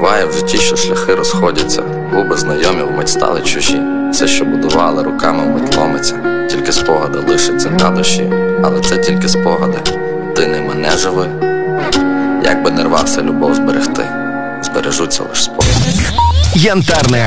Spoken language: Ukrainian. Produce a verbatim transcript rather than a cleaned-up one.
Буває в житті, що шляхи розходяться, губи знайомі вмить стали чужі. Все, що будували, руками вмить ломиться. Тільки спогади лишаться на душі. Але це тільки спогади, ти не мене живи. Як би не рвався любов зберегти, збережуться лиш спогади. Янтарне